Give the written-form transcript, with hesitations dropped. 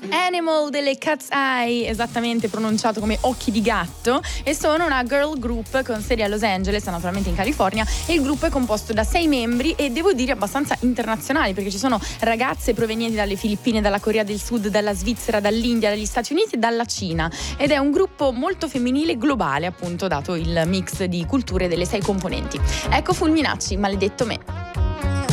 Animal delle Cat's Eye, esattamente pronunciato come occhi di gatto, e sono una girl group con sede a Los Angeles, naturalmente in California, e il gruppo è composto da 6 membri e devo dire abbastanza internazionali, perché ci sono ragazze provenienti dalle Filippine, dalla Corea del Sud, dalla Svizzera, dall'India, dagli Stati Uniti e dalla Cina, ed è un gruppo molto femminile globale, appunto, dato il mix di culture delle 6 componenti. Ecco Fulminacci, Maledetto me.